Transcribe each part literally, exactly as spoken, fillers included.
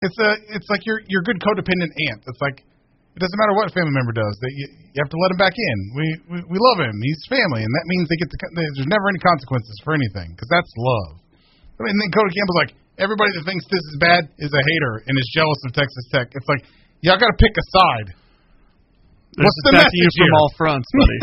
it's a it's like your your good codependent aunt. It's like it doesn't matter what a family member does. That you, you have to let him back in. We, we we love him. He's family, and that means they get to, there's never any consequences for anything because that's love. I mean, then Cody Campbell's like, everybody that thinks this is bad is a hater and is jealous of Texas Tech. It's like, y'all got to pick a side. There's What's the message you from here? all fronts, buddy.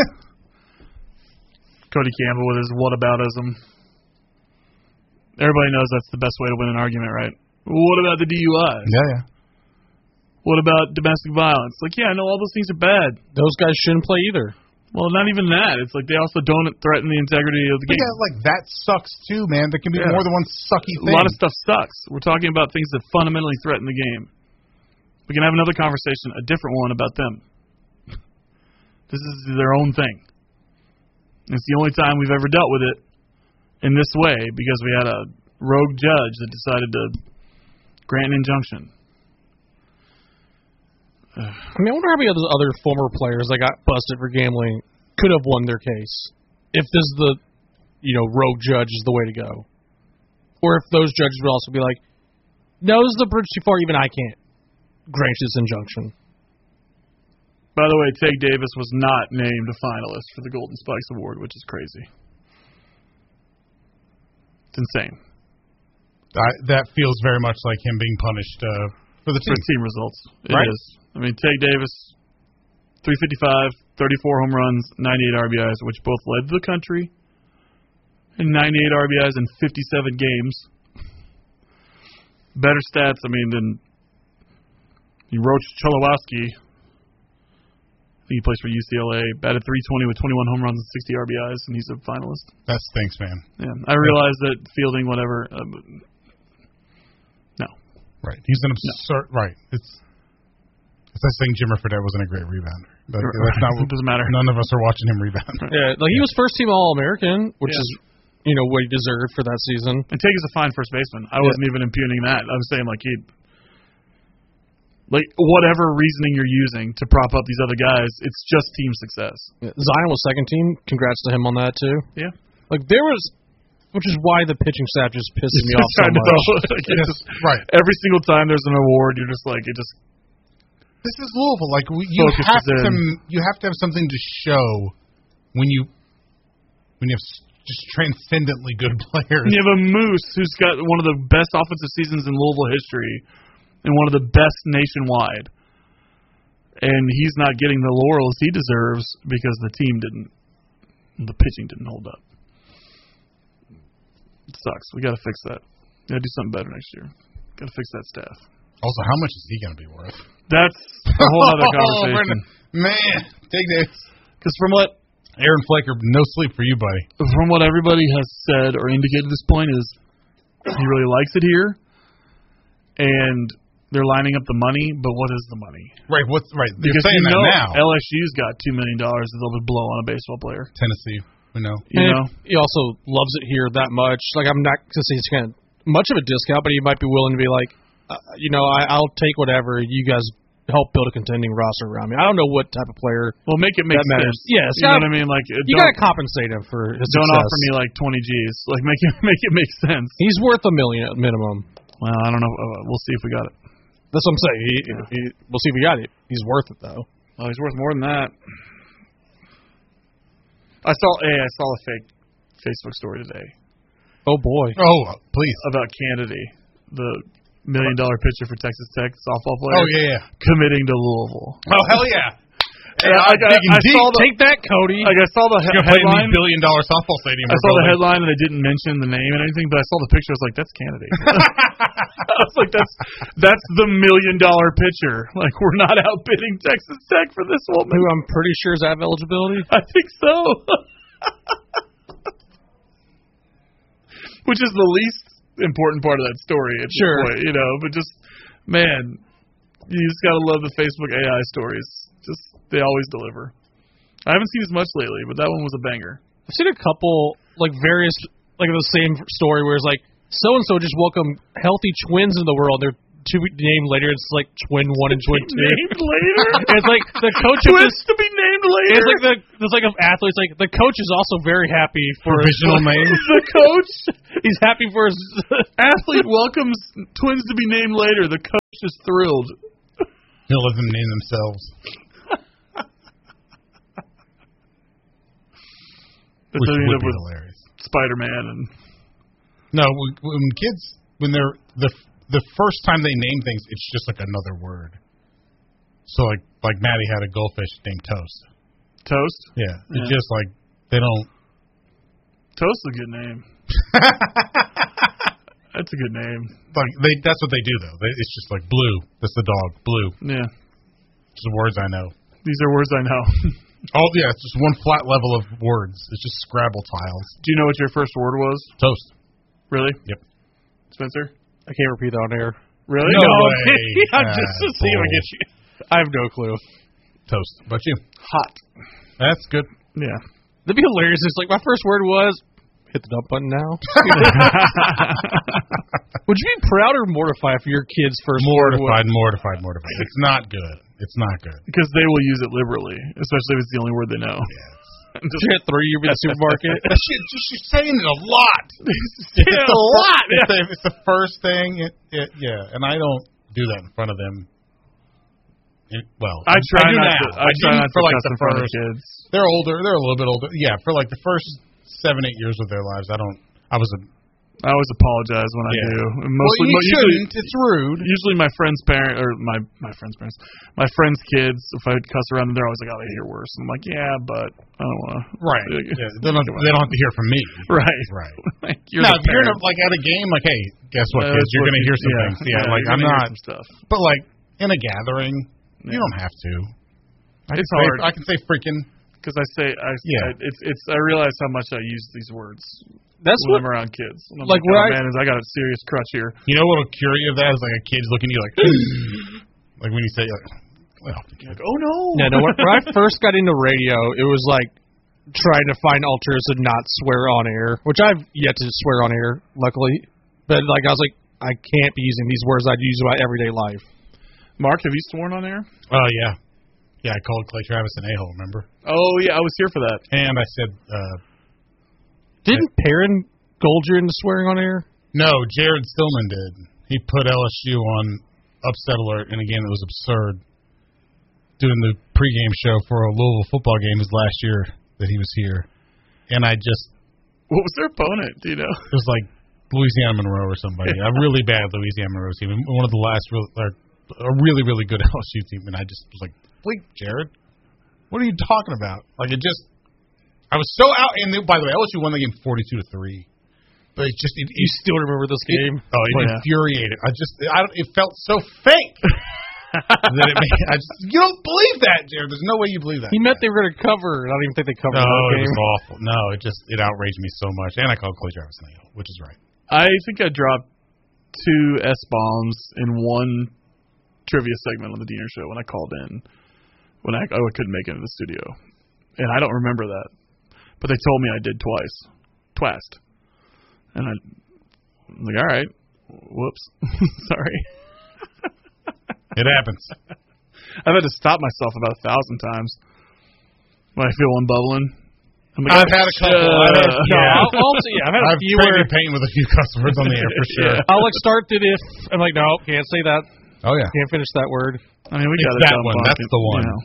Cody Campbell with his whataboutism. Everybody knows that's the best way to win an argument, right? What about the D U Is? Yeah, yeah. What about domestic violence? Like, yeah, I know all those things are bad. Those guys shouldn't play either. Well, not even that. It's like they also don't threaten the integrity of the But game. yeah, like that sucks too, man. There can be Yeah. more than one sucky thing. A lot of stuff sucks. We're talking about things that fundamentally threaten the game. We can have another conversation, a different one about them. This is their own thing. It's the only time we've ever dealt with it in this way because we had a rogue judge that decided to grant an injunction. I mean, I wonder how many of those other former players that got busted for gambling could have won their case if this is the, you know, rogue judge is the way to go. Or if those judges would also be like, no, this is the bridge too far, even I can't grant this injunction. By the way, Tate Davis was not named a finalist for the Golden Spikes Award, which is crazy. It's insane. I, that feels very much like him being punished uh, for the team. For team results. It Right. is. I mean, Tate Davis, three fifty-five, thirty-four home runs, ninety-eight R B Is, which both led the country in ninety-eight R B Is in fifty-seven games. Better stats, I mean, than Roach Cholowski. I think he plays for U C L A. Batted three twenty with twenty-one home runs and sixty R B Is, and he's a finalist. That stinks, man. Yeah, I realize that fielding, whatever. Uh, no. Right. He's an absurd. No. Right. It's. It's like saying Jimmer Fredette wasn't a great rebounder. But that's not what, it doesn't matter. None of us are watching him rebound. Yeah, like he was first team All American, which Yeah. is, you know, what he deserved for that season. And Tate is a fine first baseman. I wasn't even impugning that. I was saying like he, like whatever reasoning you're using to prop up these other guys, it's just team success. Yeah, Zion was second team. Congrats to him on that too. Yeah. Like there was, which is why the pitching staff just pisses me off so I know. much. Like, it's Yes, just, right. Every single time there's an award, you're just like it just. This is Louisville. Like we, you Focus have is to, in. you have to have something to show when you, when you have s- just transcendently good players. And you have a Moose who's got one of the best offensive seasons in Louisville history, and one of the best nationwide, and he's not getting the laurels he deserves because the team didn't, the pitching didn't hold up. It sucks. We got to fix that. Got to do something better next year. Got to fix that staff. Also, how much is he going to be worth? That's a whole other Oh, conversation. man, take this. Because from what Aaron Flaker, no sleep for you, buddy. from what everybody has said or indicated at this point is he really likes it here, and they're lining up the money. But what is the money? Right. What's right? You're Because saying you that know now. L S U's got two million dollars that they'll blow on a baseball player. Tennessee, we know. You And know, he also loves it here that much. Like I'm not going to say he's kind of much of a discount, but he might be willing to be like, uh, you know, I, I'll take whatever you guys help build a contending roster around me. I don't know what type of player. well, make it make That matters. sense. Yes, you know gotta- what I mean. Like, You don't, got to compensate him for his don't success. offer me like twenty G's. Like, make it make it make sense. He's worth a million at minimum. Well, I don't know. Uh, we'll see if we got it. That's what I'm saying. He, he, we'll see if we got it. He's worth it though. Oh, he's worth more than that. I saw. Hey, I saw a fake Facebook story today Oh boy. Oh, please. about Kennedy, the million dollar pitcher for Texas Tech softball player. Oh yeah, yeah. committing to Louisville. Oh hell yeah. And I, I, digging I deep. saw the, Take that, Cody. like I saw the he- You're gonna play in headline. the billion dollar softball stadium. I we're saw the building. headline and I didn't mention the name and anything, but I saw the picture. I was like, "That's Kennedy." I was like, "That's that's the million dollar pitcher." Like, we're not outbidding Texas Tech for this woman. Who I'm pretty sure is have eligibility. I think so. Which is the least important part of that story at this Sure. point, you know. But just, man, you just gotta love the Facebook A I stories. Just they always deliver. I haven't seen as much lately, but that one was a banger. I've seen a couple, like various, like the same story where it's like so and so just welcomed healthy twins in the world. They're to be named later. It's like twin one and twin two. Named later. It's like the coach of Twins this. to be named later. It's like the there's like an athlete. It's like the coach is also very happy for Provisional names. The coach, He's happy for his. athlete welcomes twins to be named later. The coach is thrilled. He'll let them name themselves. That's Which how you end would up be with hilarious. Spider-Man and No, when when kids, when they're, the the first time they name things, it's just like another word. So like, like Maddie had a goldfish named Toast. Toast. Yeah. It's Yeah. just like, they don't. Toast is a good name. That's a good name. Like, they, that's what they do, though. They, it's just like Blue. That's the dog. Blue. Yeah. Just the words I know. These are words I know. Oh, yeah, it's just one flat level of words. It's just Scrabble tiles. Do you know what your first word was? Toast. Really? Yep. Spencer? I can't repeat that on air. Really? No I'm way. kidding. I'm Ah, just to see if I bull. get you. I have no clue. Toast. What about you? Hot. That's good. Yeah. That'd be hilarious. It's like my first word was hit the dump button now. Would you be proud or mortified if your kid's first word was Mortified, mortified, mortified. It's not good. It's not good. Because they will use it liberally, especially if it's the only word they know. Yes. you hit three, you'd be at the supermarket? That shit, just, she's saying it a lot. It's It's a the lot. It's, the, it's the first thing. It, it, yeah, and I don't do that in front of them. It, well, I try do not now. to. I, try didn't not for to like cuss the in front of first. kids. They're older. They're a little bit older. Yeah, for like the first seven, eight years of their lives, I don't. I was a. I always apologize when I Yeah. do. Well, Mostly, you mo- usually, shouldn't. It's rude. usually my friends' parent or my my friends' parents, my friends' kids. If I cuss around them, they're always like, "Oh, they hear worse." I'm like, "Yeah, but I don't want to." Right. Yeah, they don't. They don't have to hear from me. Right. Right. Like, you're Now, the if you're in a, parent. like at a game, like, hey, guess what, Uh, kids? that's You're what gonna you- hear some yeah. things. Yeah, Yeah, like you're I'm gonna hear not. some stuff. But like in a gathering, you Yeah. don't have to. I It's can say, hard. I can say freaking. Because I say, I, Yeah. I it's it's I realize how much I use these words That's when what. I'm around kids. And I'm Like, like, when oh, I- man, is I got a serious crutch here. You know what'll cure you of that is like a kid's looking at you like, like when you say like, well, Like, oh no. No, no. When, when I first got into radio, it was like trying to find alternatives to not swear on air, which I've yet to swear on air, luckily. But like I was like, I can't be using these words I'd use in my everyday life. Mark, have you sworn on air? oh yeah, yeah. I called Clay Travis an a-hole. Remember? Oh yeah, I was here for that. And I said, uh, Didn't Perrin gold you into swearing on air? no, Jared Stillman did. He put L S U on upset alert, and again, it was absurd. Doing the pregame show for a Louisville football game his last year that he was here, and I just What was their opponent? Do you know? it was like Louisiana Monroe or somebody, a really bad Louisiana Monroe team, one of the last real, or a really really good L S U team, and I just was like, wait, Jared, what are you talking about? Like it just, I was so out. And then, by the way, L S U won the game forty-two to three. But it just, it, You it, still remember this game? oh, it Oh, yeah. infuriated. I just, I don't, it felt so fake. that it made, I just, you don't believe that, Jared. There's no way you believe that. He meant they were going to cover. I don't even think they covered No, that it game. was awful. No, it just, it outraged me so much. And I called Clay Travis an a-hole, which is right. I think I dropped two S bombs in one trivia segment on the Diener Show when I called in when I, I couldn't make it into the studio, and I don't remember that, but they told me I did twice, twast, and I. I'm like, all right, whoops, sorry. It happens. I've had to stop myself about a thousand times when I feel one bubbling. I'm like, I've had a couple. I've had, No, yeah. I'll, I'll see. I've had a I've few traded where paint with a few customers on the air for sure. Yeah. I'll like start it if I'm like, no, can't say that. Oh yeah, Can't finish that word. I mean, we It's got that dumb one. bucket, That's the one. You know.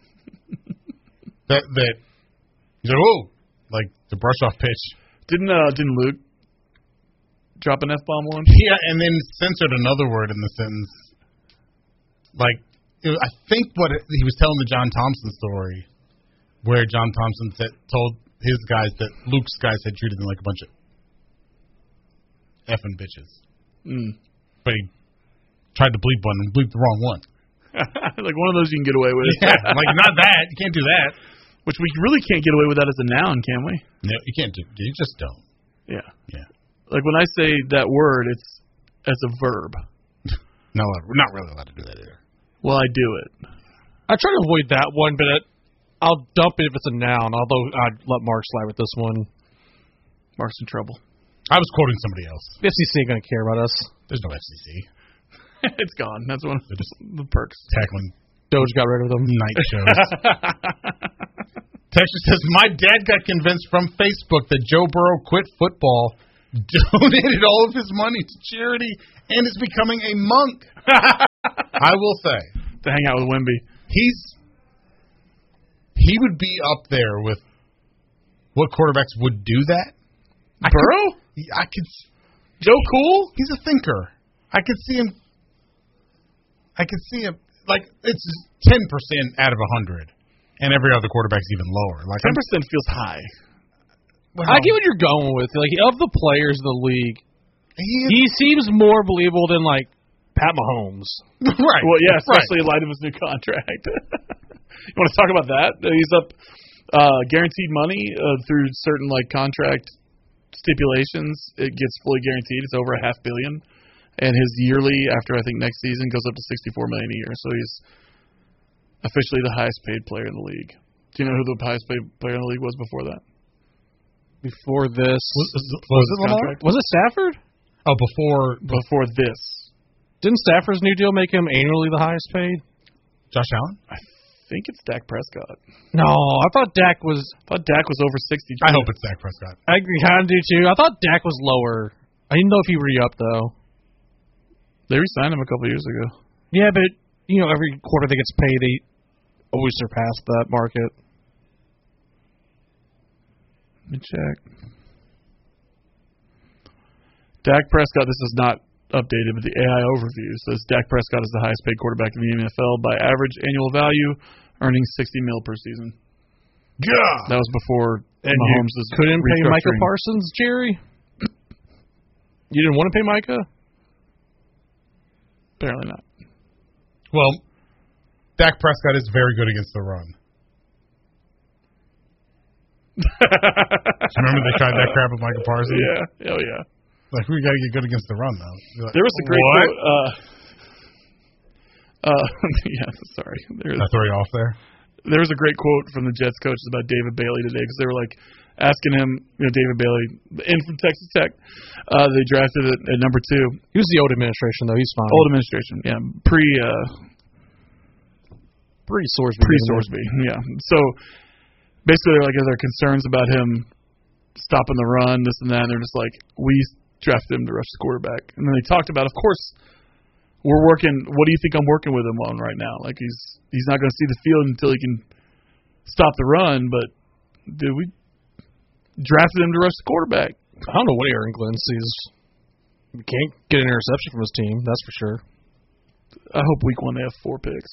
that that. He's like, whoa, like the brush off pitch. Didn't uh, didn't Luke drop an F bomb once? Yeah, and then censored another word in the sentence. Like, it was, I think what it, he was telling the John Thompson story, where John Thompson said, told his guys that Luke's guys had treated them like a bunch of effing bitches. Mm. But he tried to bleep one and bleeped the wrong one. Like one of those you can get away with. Yeah, like not that. You can't do that. Which we really can't get away with that as a noun, can we? No, you can't do. You just don't. Yeah. Yeah. Like when I say that word, it's as a verb. No, we're not really allowed to do that either. Well, I do it. I try to avoid that one, but it, I'll dump it if it's a noun. Although I'd let Mark slide with this one. Mark's in trouble. I was quoting somebody else. The F C C ain't gonna care about us. There's no F C C. It's gone. That's one of the perks. Tackling Doge got rid of them. night shows. Texas says, my dad got convinced from Facebook that Joe Burrow quit football, donated all of his money to charity, and is becoming a monk. I will say. To hang out with Wimby. He's he would be up there with what quarterbacks would do that. I Burrow? Could, I could. Joe Cool? He's a thinker. I could see him. I could see him like it's ten percent out of a hundred, and every other quarterback's even lower. Like ten percent feels high. Well, I get what you're going with. Like of the players in the league, he, is, he seems more believable than like Pat Mahomes. Right. Well, yeah, especially right. in light of his new contract. You want to talk about that? He's up uh, guaranteed money uh, through certain like contract stipulations. It gets fully guaranteed. It's over a half billion, and his yearly after I think next season goes up to sixty-four million a year. So he's officially the highest paid player in the league. Do you know who the highest paid player in the league was before that? Before this, was, was, was it Lamar? Was it Stafford? Oh, before before this. Didn't Stafford's new deal make him annually the highest paid? Josh Allen? I think it's Dak Prescott. No, I thought Dak was. I thought Dak was over sixty. I hope it's Dak Prescott. I kind of do too. I thought Dak was lower. I didn't know if he re-upped though. They re-signed him a couple years ago. Yeah, but you know, every quarter they gets paid, they always surpass that market. Let me check. Dak Prescott, this is not updated, but the A I overview says Dak Prescott is the highest paid quarterback in the N F L by average annual value, earning sixty mil per season. Yeah. That was before And Mahomes you was couldn't pay Micah restructuring. Parsons, Jerry? You didn't want to pay Micah? Apparently not. Well, Dak Prescott is very good against the run. Remember they tried that crap with Micah Parsons? Yeah. Oh, yeah. Like, we got to get good against the run, though. Like, There was a great what? quote. Uh, uh, yeah, sorry. There, Did I throw you off there? there was a great quote from the Jets coaches about David Bailey today because they were like asking him, you know, David Bailey, in from Texas Tech. Uh, they drafted it at number two. He was the old administration, though. He's fine. Old administration, yeah. Pre, uh, Pre Sorsby. pre Sorsby, yeah. So basically, they're like, are there concerns about him stopping the run, this and that? And they're just like, we drafted him to rush the quarterback. And then they talked about, of course, we're working. What do you think I'm working with him on right now? Like he's he's not going to see the field until he can stop the run. But dude, we drafted him to rush the quarterback. I don't know what Aaron Glenn sees. He can't get an interception from his team, that's for sure. I hope week one they have four picks.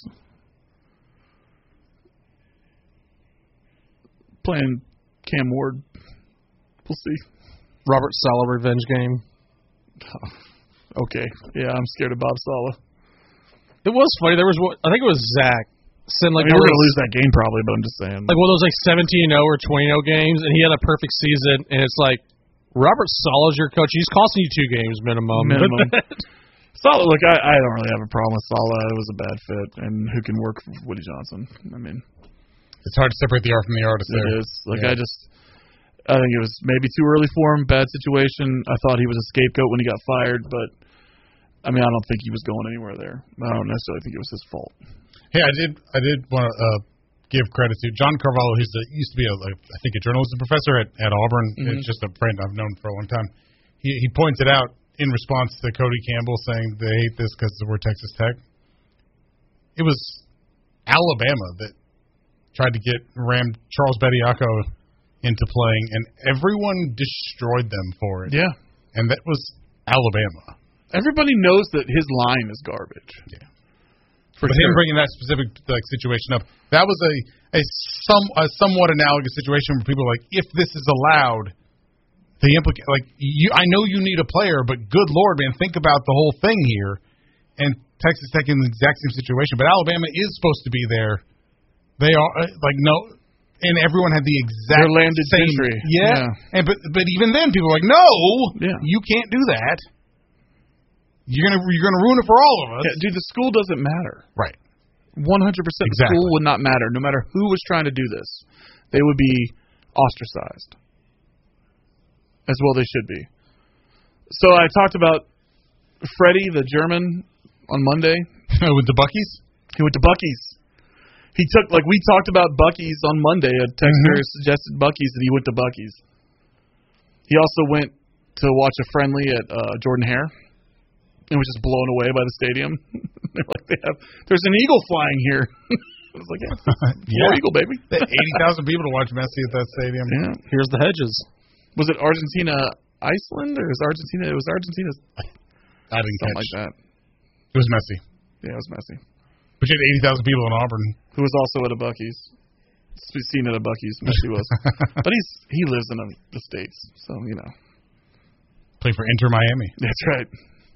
Playing Cam Ward. We'll see. Robert Saleh revenge game. Okay. Yeah, I'm scared of Bob Saleh. It was funny. There was one, I think it was Zach. Sent like I mean, one we're of going to those- lose that game probably, but I'm just saying. like one of those like seventeen and oh or twenty and oh games, and he had a perfect season, and it's like, Robert Saleh's your coach. He's costing you two games minimum. Minimum. Saleh, look, I, I don't really have a problem with Saleh. It was a bad fit, and who can work with Woody Johnson? I mean, It's hard to separate the art from the artist it there. is. Like, Yeah. I just, I think it was maybe too early for him. Bad situation. I thought he was a scapegoat when he got fired, but I mean, I don't think he was going anywhere there. I don't necessarily think it was his fault. Hey, I did I did want to uh, give credit to John Carvalho. He's a, used to be a like, I think a journalism professor at, at Auburn. Mm-hmm. It's just a friend I've known for a long time. He he pointed out in response to Cody Campbell saying they hate this because we're Texas Tech. It was Alabama that tried to get rammed Charles Bediako into playing, and everyone destroyed them for it. Yeah. And that was Alabama. Everybody knows that his line is garbage. Yeah. For but sure. him bringing that specific like situation up, that was a a some a somewhat analogous situation where people are like, if this is allowed, the implica like you, I know you need a player, but good Lord, man, think about the whole thing here. And Texas Tech in the exact same situation, but Alabama is supposed to be there. They are uh, like no, and everyone had the exact Their landed same. gentry. Yeah, Yeah. and but but even then, people are like, no, Yeah. you can't do that. You're gonna you're gonna ruin it for all of us. Yeah, dude, the school doesn't matter. Right. one hundred percent. The Exactly. school would not matter. No matter who was trying to do this, they would be ostracized. As well they should be. So I talked about Freddie, the German on Monday. With the Buckies? He went to Bucky's. He took, like, we talked about Bucky's on Monday. A texter mm-hmm. suggested Bucky's, and he went to Bucky's. He also went to watch a friendly at uh, Jordan Hare and was just blown away by the stadium. They're like, they have, there's an eagle flying here. I was like, yeah, yeah. eagle, baby. eighty thousand people to watch Messi at that stadium. Yeah. Here's the hedges. Was it Argentina, Iceland, or is Argentina? It was Argentina. I didn't Something catch. like that. It was Messi. Yeah, it was Messi. But you had eighty thousand people in Auburn. Who was also at a Bucky's. Seen at a Bucky's. Messi was. But he's he lives in a, the States, so, you know. Play for Inter Miami. That's right.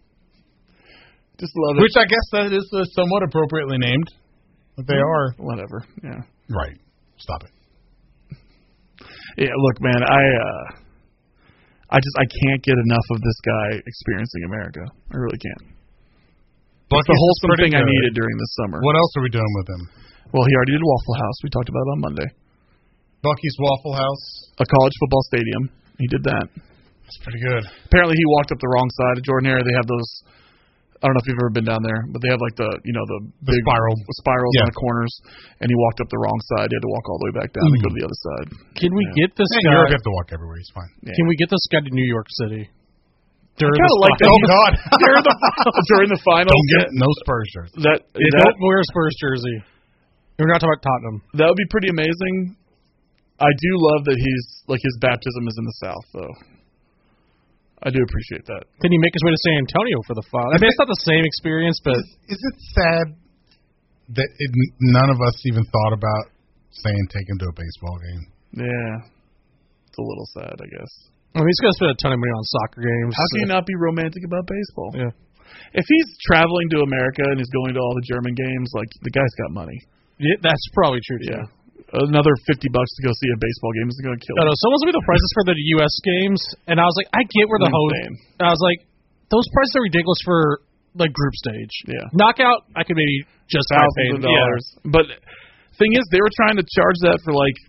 Just love it. Which I guess that is uh, somewhat appropriately named. But they are. Whatever, yeah. Right. Stop it. Yeah, look, man, I uh, I just I can't get enough of this guy experiencing America. I really can't. It's the wholesome thing good. I needed during this summer. What else are we doing with him? Well, he already did Waffle House. We talked about it on Monday. Bucky's Waffle House. A college football stadium. He did that. That's pretty good. Apparently, he walked up the wrong side of Jordan Hare. They have those. I don't know if you've ever been down there, but they have like the, you know, the, the big spiral. spirals yeah. on the corners, and he walked up the wrong side. He had to walk all the way back down mm. and go to the other side. Can we yeah. get this yeah, guy? You have to walk everywhere. He's fine. Yeah. Can we get this guy to New York City? During I kind of like that. Oh God! during the during the finals, don't get no Spurs jersey. That, yeah, that don't wear a Spurs jersey. We're not talking about Tottenham. That would be pretty amazing. I do love that he's like his baptism is in the South, though. I do appreciate that. Can he make his way to San Antonio for the final? I mean, it's not the same experience, but is, is it sad that it, none of us even thought about saying take him to a baseball game? Yeah, it's a little sad, I guess. I mean, he's going to spend a ton of money on soccer games. How can so. you not be romantic about baseball? Yeah. If he's traveling to America and he's going to all the German games, like, the guy's got money. Yeah, that's probably true, too. Yeah. Another fifty bucks to go see a baseball game is going to kill no, him. No, someone's going to be the prices for the U S games, and I was like, I get where the host... And I was like, those prices are ridiculous for, like, group stage. Yeah. Knockout, I could maybe just thousands of dollars. Yeah. But thing is, they were trying to charge that for, like,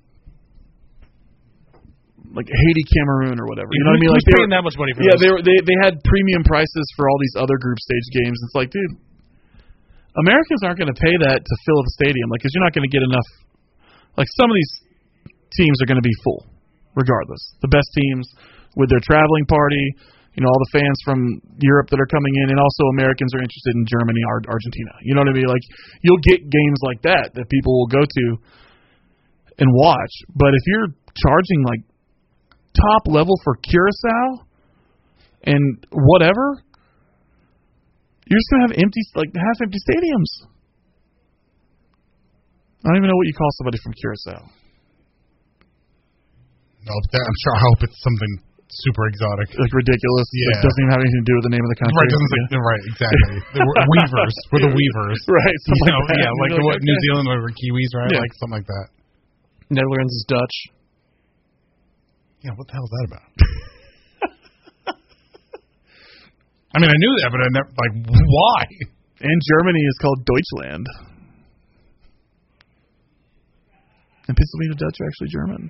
like Haiti, Cameroon, or whatever. You know what I mean? Who's like paying that much money for yeah, this? they were, they they had premium prices for all these other group stage games. It's like, dude, Americans aren't going to pay that to fill the stadium, like, because you're not going to get enough. Like, some of these teams are going to be full, regardless. The best teams with their traveling party, you know, all the fans from Europe that are coming in, and also Americans are interested in Germany or Argentina. You know what I mean? Like, you'll get games like that that people will go to and watch. But if you're charging, like, top level for Curacao and whatever, you're just going to have empty, like, half-empty stadiums. I don't even know what you call somebody from Curacao. No, I'm sure. I hope it's something super exotic, like ridiculous. Yeah, like doesn't even have anything to do with the name of the country. Right, doesn't yeah. like, right, exactly. The Weavers, we're the Weavers, right? You like know, that. yeah, like the, what okay. New Zealand or Kiwis, right? Yeah. Like something like that. Netherlands is Dutch. Yeah, what the hell is that about? I mean, I knew that, but I never like why. And Germany is called Deutschland. And Pennsylvania Dutch are actually German.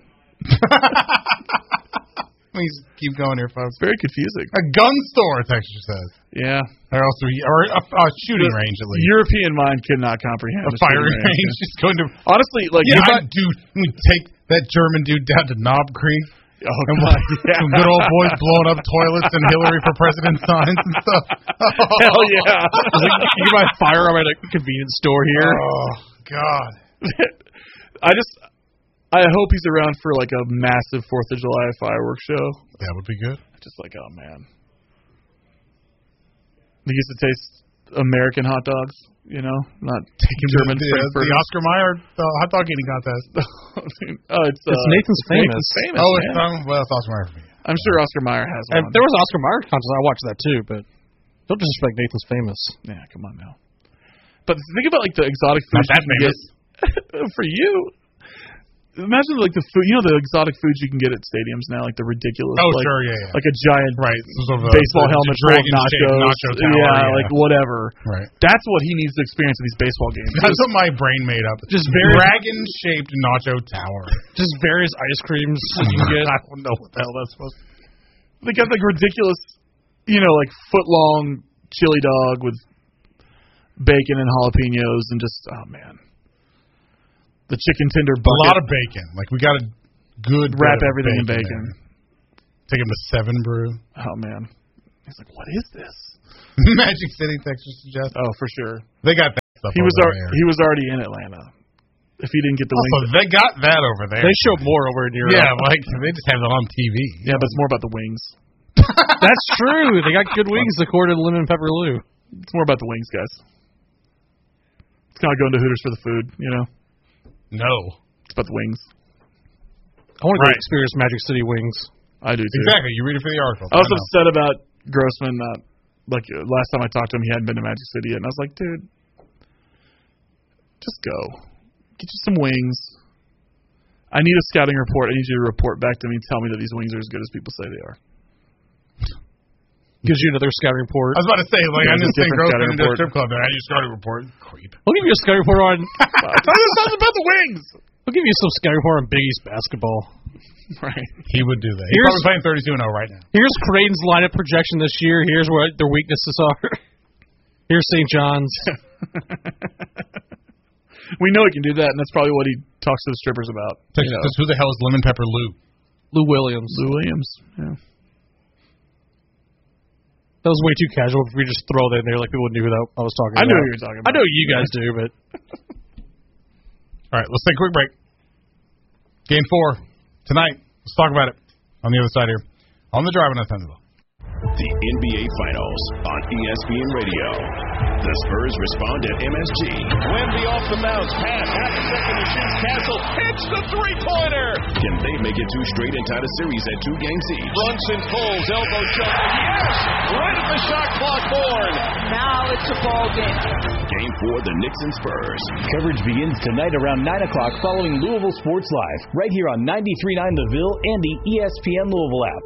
Please keep going here, folks. It's very confusing. A gun store, texture says. Yeah. Or also, or a, a shooting the range at least. European mind cannot comprehend a, a firing range. range. Just going to honestly, like, yeah, I, dude, we take that German dude down to Knob Creek. Oh, God, yeah. Some good old boys blowing up toilets and Hillary for president signs and stuff. Hell yeah! Like, you can buy a firearm at a convenience store here. Oh God! I just, I hope he's around for like a massive Fourth of July fireworks show. That would be good. Just like, oh man, he gets to taste American hot dogs. You know, not German the, Frankfurt. The Oscar Mayer the hot dog eating contest. oh, it's uh, it's Nathan's Famous. Nathan's Famous. Oh, it's um, well, it's Oscar Mayer for me. I'm sure Oscar Mayer has one. And there was an Oscar Mayer contest. I watched that too, but don't disrespect Nathan's Famous. Yeah, come on now. But think about like the exotic food not that famous for you. Imagine like the food, you know, the exotic foods you can get at stadiums now, like the ridiculous. Oh like, sure, yeah, yeah. Like a giant right sort of a, baseball the, helmet the full of nachos. Nacho tower, yeah, yeah, like whatever. Right. That's what he needs to experience at these baseball games. That's what my brain made up. Just very dragon-shaped nacho tower. Just various ice creams you can get. I don't know what the hell that's supposed to be. They got like ridiculous, you know, like foot-long chili dog with bacon and jalapenos and just, oh, man. The chicken tender bucket. A lot of bacon. Like, we got a good Wrap bit of everything bacon in bacon. There. Take him to Seven Brew. Oh, man. He's like, what is this? Magic City, Texas suggests. Oh, for sure. They got that stuff He was over ar- there. He was already in Atlanta. If he didn't get the Also, wings. they got that over there. They show more over in Europe. Yeah, like, they just have it on T V. Yeah, but it's more about the wings. That's true. They got good wings according to Lemon Pepper Lou. It's more about the wings, guys. It's kind of going to Hooters for the food, you know? No. It's about the wings. I want to Right. go experience Magic City wings. I do, too. Exactly. You read it for the article. I was I know. upset about Grossman. Uh, like, uh, last time I talked to him, he hadn't been to Magic City yet. And I was like, dude, just go. Get you some wings. I need a scouting report. I need you to report back to me and tell me that these wings are as good as people say they are. Gives you another scouting report. I was about to say, like, Yeah, I it's a just think different Grossman scouting into a report. strip club there. I need a scouting report. Creep. We'll give you a scouting report on. I thought it was about the wings. We'll give you some scouting report on Big East basketball. Right. He would do that. He's Here's- probably playing thirty-two and oh right now. Here's Creighton's lineup projection this year. Here's what their weaknesses are. Here's Saint John's. We know he can do that, and that's probably what he talks to the strippers about. Texas, You know. who the hell is Lemon Pepper Lou? Lou Williams. Lou Williams. Yeah. That was way too casual if we just throw that in there like people knew who that I was talking I about. knew what you were talking about. I know you guys do, but All right, let's take a quick break. Game four tonight. Let's talk about it on the other side here. On the drive on the Thunderball. The N B A Finals on E S P N Radio. The Spurs respond at M S G. Wemby off the bounce, pass, half a second to shoot. Castle hits the three-pointer. Can they make it two straight and tie the series at two games each? Brunson pulls, elbow shot. Yes! Right at the shot clock board. Now it's a ball game. Game four, the Knicks and Spurs. Coverage begins tonight around nine o'clock following Louisville Sports Live, right here on ninety-three point nine The Ville and the E S P N Louisville app.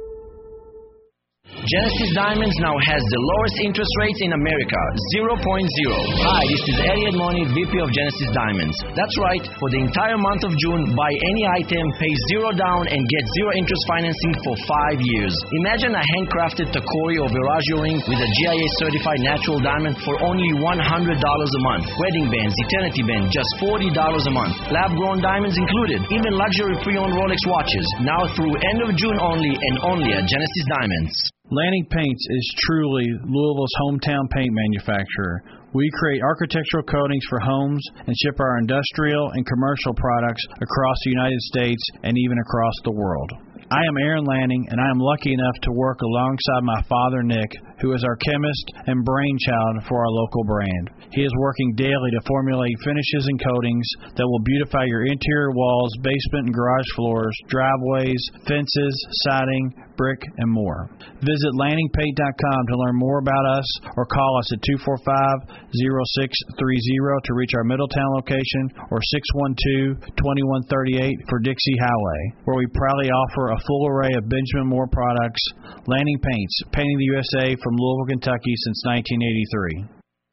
Genesis Diamonds now has the lowest interest rates in America, zero point zero. Hi, this is Elliot Money, V P of Genesis Diamonds. That's right, for the entire month of June, buy any item, pay zero down, and get zero interest financing for five years. Imagine a handcrafted Tacori or Viraggio ring with a G I A-certified natural diamond for only one hundred dollars a month. Wedding bands, Eternity Band, just forty dollars a month. Lab-grown diamonds included. Even luxury pre-owned Rolex watches. Now through end of June only, and only at Genesis Diamonds. Lanning Paints is truly Louisville's hometown paint manufacturer. We create architectural coatings for homes and ship our industrial and commercial products across the United States and even across the world. I am Aaron Lanning, and I am lucky enough to work alongside my father, Nick, who is our chemist and brainchild for our local brand. He is working daily to formulate finishes and coatings that will beautify your interior walls, basement and garage floors, driveways, fences, siding, brick, and more. Visit lanning paint dot com to learn more about us or call us at two four five, zero six three zero to reach our Middletown location or six one two, two one three eight for Dixie Highway, where we proudly offer a full array of Benjamin Moore products. Lanning Paints, painting the U S A from Louisville, Kentucky since nineteen eighty-three.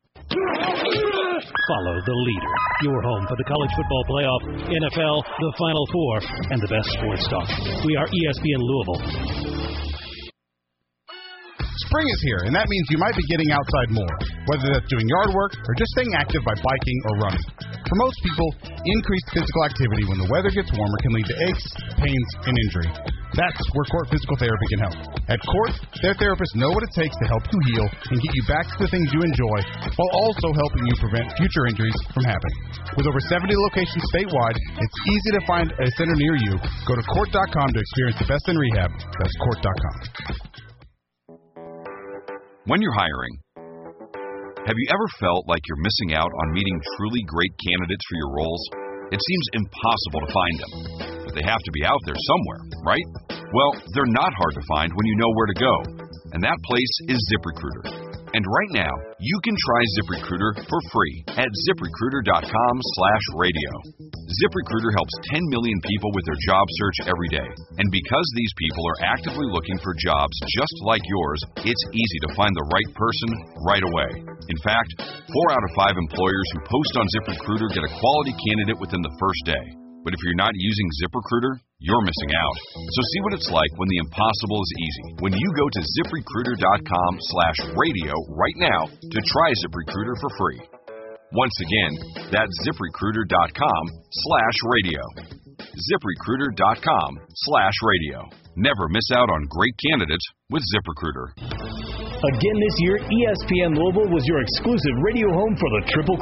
Follow the leader. Your home for the college football playoff, N F L, the Final Four, and the best sports talk. We are E S P N Louisville. Spring is here, and that means you might be getting outside more, whether that's doing yard work or just staying active by biking or running. For most people, increased physical activity when the weather gets warmer can lead to aches, pains, and injury. That's where Court Physical Therapy can help. At Court, their therapists know what it takes to help you heal and get you back to the things you enjoy, while also helping you prevent future injuries from happening. With over seventy locations statewide, it's easy to find a center near you. Go to court dot com to experience the best in rehab. That's court dot com. When you're hiring, have you ever felt like you're missing out on meeting truly great candidates for your roles? It seems impossible to find them, but they have to be out there somewhere, right? Well, they're not hard to find when you know where to go, and that place is ZipRecruiter. And right now, you can try ZipRecruiter for free at zip recruiter dot com slash radio. ZipRecruiter helps ten million people with their job search every day. And because these people are actively looking for jobs just like yours, it's easy to find the right person right away. In fact, four out of five employers who post on ZipRecruiter get a quality candidate within the first day. But if you're not using ZipRecruiter, you're missing out. So see what it's like when the impossible is easy. When you go to ZipRecruiter.com slash radio right now to try ZipRecruiter for free. Once again, that's ZipRecruiter.com slash radio. ZipRecruiter.com slash radio. Never miss out on great candidates with ZipRecruiter. Again this year, E S P N Louisville was your exclusive radio home for the Triple